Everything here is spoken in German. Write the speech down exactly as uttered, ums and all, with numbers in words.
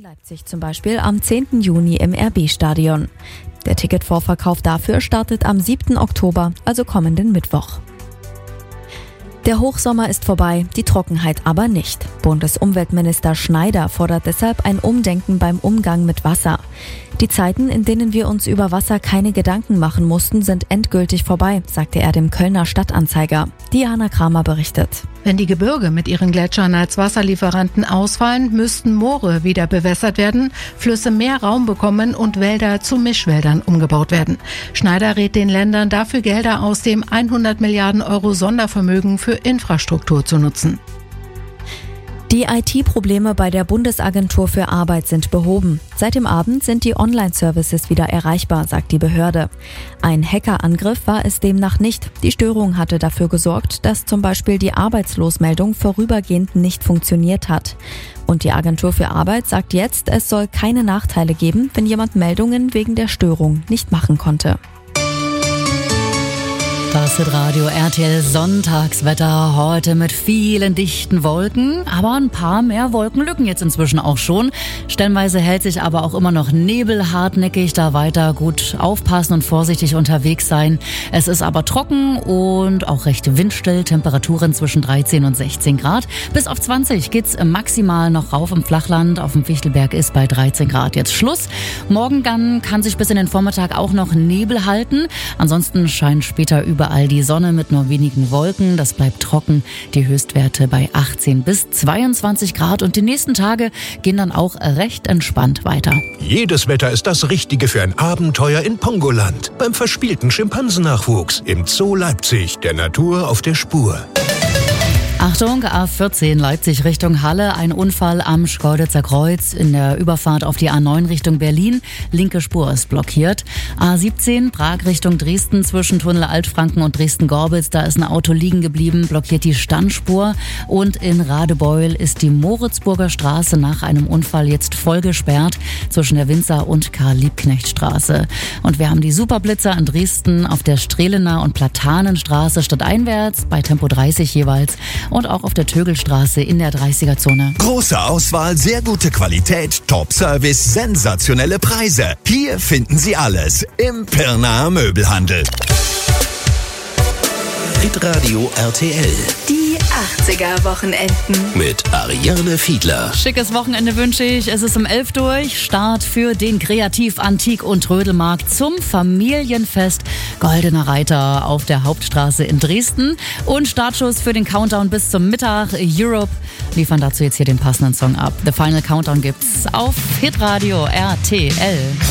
Leipzig zum Beispiel am zehnten Juni im R B-Stadion. Der Ticketvorverkauf dafür startet am siebten Oktober, also kommenden Mittwoch. Der Hochsommer ist vorbei, die Trockenheit aber nicht. Bundesumweltminister Schneider fordert deshalb ein Umdenken beim Umgang mit Wasser. Die Zeiten, in denen wir uns über Wasser keine Gedanken machen mussten, sind endgültig vorbei, sagte er dem Kölner Stadtanzeiger. Diana Kramer berichtet. Wenn die Gebirge mit ihren Gletschern als Wasserlieferanten ausfallen, müssten Moore wieder bewässert werden, Flüsse mehr Raum bekommen und Wälder zu Mischwäldern umgebaut werden. Schneider rät den Ländern dafür, Gelder aus dem hundert Milliarden Euro Sondervermögen für Infrastruktur zu nutzen. Die I T-Probleme bei der Bundesagentur für Arbeit sind behoben. Seit dem Abend sind die Online-Services wieder erreichbar, sagt die Behörde. Ein Hackerangriff war es demnach nicht. Die Störung hatte dafür gesorgt, dass zum Beispiel die Arbeitslosmeldung vorübergehend nicht funktioniert hat. Und die Agentur für Arbeit sagt jetzt, es soll keine Nachteile geben, wenn jemand Meldungen wegen der Störung nicht machen konnte. Das Hitradio R T L Sonntagswetter heute mit vielen dichten Wolken, aber ein paar mehr Wolkenlücken jetzt inzwischen auch schon. Stellenweise hält sich aber auch immer noch Nebel hartnäckig, da weiter gut aufpassen und vorsichtig unterwegs sein. Es ist aber trocken und auch recht windstill, Temperaturen zwischen dreizehn und sechzehn Grad. Bis auf zwanzig geht's maximal noch rauf im Flachland, auf dem Fichtelberg ist bei dreizehn Grad jetzt Schluss. Morgen dann kann sich bis in den Vormittag auch noch Nebel halten, ansonsten scheint später über Überall die Sonne mit nur wenigen Wolken. Das bleibt trocken. Die Höchstwerte bei achtzehn bis zweiundzwanzig Grad. Und die nächsten Tage gehen dann auch recht entspannt weiter. Jedes Wetter ist das Richtige für ein Abenteuer in Pongoland. Beim verspielten Schimpansennachwuchs im Zoo Leipzig. Der Natur auf der Spur. Achtung, A vierzehn Leipzig Richtung Halle, ein Unfall am Schkeuditzer Kreuz in der Überfahrt auf die A neun Richtung Berlin. Linke Spur ist blockiert. A siebzehn Prag Richtung Dresden zwischen Tunnel Altfranken und Dresden-Gorbitz. Da ist ein Auto liegen geblieben, blockiert die Standspur. Und in Radebeul ist die Moritzburger Straße nach einem Unfall jetzt voll gesperrt zwischen der Winzer- und Karl-Liebknecht-Straße. Und wir haben die Superblitzer in Dresden auf der Strehlener und Platanenstraße stadteinwärts bei Tempo dreißig jeweils. Und auch auf der Tögelstraße in der dreißiger-Zone. Große Auswahl, sehr gute Qualität, Top-Service, sensationelle Preise. Hier finden Sie alles im Pirnaer Möbelhandel. Hitradio R T L. Die achtziger-Wochenenden. Mit Ariane Fiedler. Schickes Wochenende wünsche ich. Es ist um elf durch. Start für den Kreativ-, Antik- und Trödelmarkt zum Familienfest Goldener Reiter auf der Hauptstraße in Dresden. Und Startschuss für den Countdown bis zum Mittag. Europe liefern dazu jetzt hier den passenden Song ab. The Final Countdown gibt's auf Hitradio R T L.